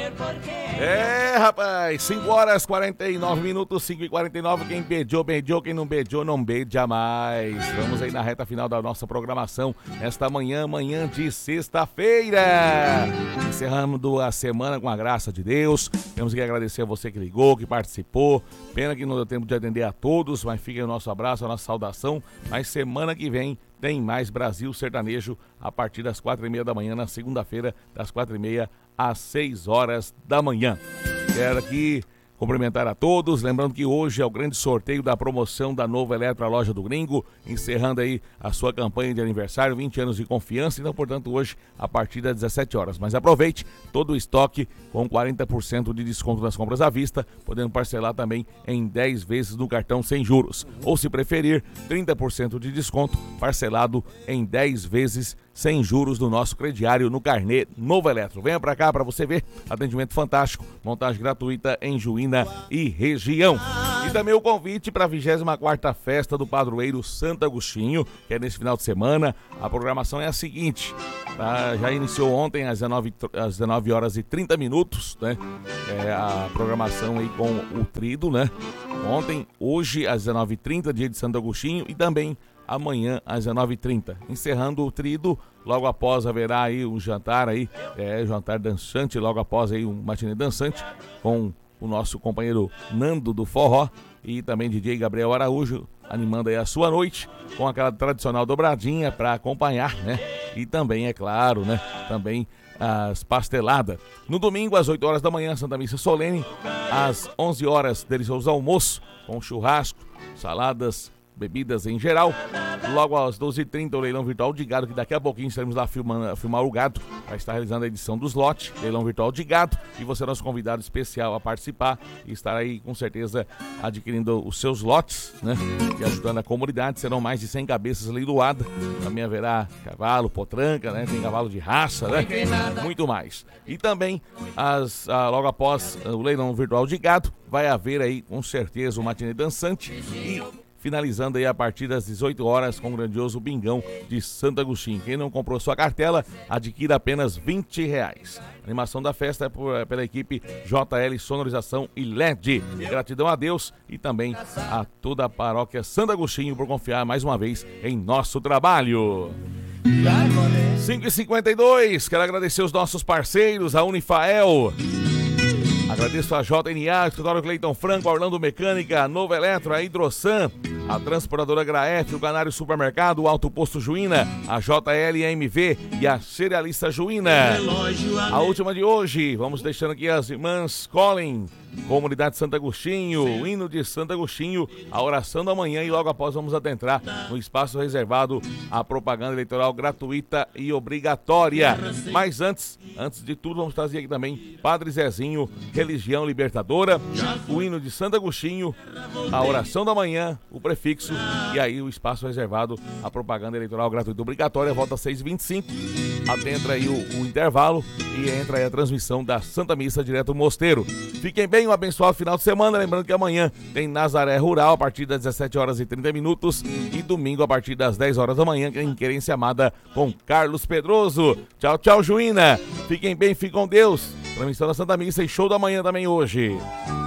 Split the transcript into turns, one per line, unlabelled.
Rapaz, 5 horas 49 minutos, 5h49. Quem beijou, beijou. Quem não beijou, não beija mais. Vamos aí na reta final da nossa programação. Esta manhã de sexta-feira. Encerrando a semana com a graça de Deus. Temos que agradecer a você que ligou, que participou. Pena que não deu tempo de atender a todos, mas fica aí o nosso abraço, a nossa saudação. Mas semana que vem tem mais Brasil Sertanejo a partir das 4h30 da manhã, na segunda-feira, das 4h30 às 6 horas da manhã. Quero aqui cumprimentar a todos, lembrando que hoje é o grande sorteio da promoção da Nova Eletro, a loja do Gringo, encerrando aí a sua campanha de aniversário, 20 anos de confiança, então, portanto, hoje a partir das 17 horas. Mas aproveite todo o estoque com 40% de desconto nas compras à vista, podendo parcelar também em 10 vezes no cartão sem juros. Ou, se preferir, 30% de desconto parcelado em 10 vezes sem juros do nosso crediário no carnê Nova Eletro. Venha pra cá para você ver, atendimento fantástico, montagem gratuita em Juína e região. E também o convite para a 24ª Festa do Padroeiro Santo Agostinho, que é nesse final de semana. A programação é a seguinte, já iniciou ontem às 19 horas e 30 minutos, né? A programação aí com o Trido, né? Ontem, hoje às 19h30, dia de Santo Agostinho, e também amanhã às 19h30. Encerrando o Trido, logo após haverá aí um jantar aí, jantar dançante, logo após aí um matinê dançante com o nosso companheiro Nando do Forró e também DJ Gabriel Araújo, animando aí a sua noite com aquela tradicional dobradinha para acompanhar, né? E também, é claro, né? Também as pasteladas. No domingo, às 8 horas da manhã, Santa Missa Solene. Às 11 horas, delicioso almoço com churrasco, saladas, bebidas em geral. Logo às 12h30, o leilão virtual de gado, que daqui a pouquinho estaremos lá filmar o gado, vai estar realizando a edição dos lotes, leilão virtual de gado, e você é nosso convidado especial a participar e estar aí com certeza adquirindo os seus lotes, né, e ajudando a comunidade. Serão mais de 100 cabeças leiloadas, também haverá cavalo, potranca, né, tem cavalo de raça, né, muito mais. E também, logo após o leilão virtual de gado, vai haver aí com certeza um matinê dançante e finalizando aí a partir das 18 horas com o grandioso Bingão de Santo Agostinho. Quem não comprou sua cartela, adquira apenas R$20. A animação da festa é pela equipe JL Sonorização e LED. Gratidão a Deus e também a toda a paróquia Santo Agostinho por confiar mais uma vez em nosso trabalho. 5h52, quero agradecer os nossos parceiros, a Unifael. Agradeço a JNA, Escritório Cleiton Franco, a Orlando Mecânica, a Nova Eletro, a Hidrosan, a Transportadora Graef, o Canário Supermercado, o Alto Posto Juína, a JLMV e a Cerealista Juína. A última de hoje, vamos deixando aqui as irmãs Colin, Comunidade Santo Agostinho, o hino de Santo Agostinho, a oração da manhã, e logo após vamos adentrar no espaço reservado à propaganda eleitoral gratuita e obrigatória. Mas antes de tudo, vamos trazer aqui também Padre Zezinho, Religião Libertadora, o hino de Santo Agostinho, a oração da manhã, o prefixo e aí o espaço reservado à propaganda eleitoral gratuita e obrigatória. Volta às 6h25, adentra aí o intervalo e entra aí a transmissão da Santa Missa direto do Mosteiro. Fiquem bem, um abençoado final de semana. Lembrando que amanhã tem Nazaré Rural a partir das 17 horas e 30 minutos e domingo a partir das 10 horas da manhã em Querência Amada com Carlos Pedroso. Tchau, tchau, Juína. Fiquem bem, fiquem com Deus. Transmissão da Santa Missa e show da manhã também hoje.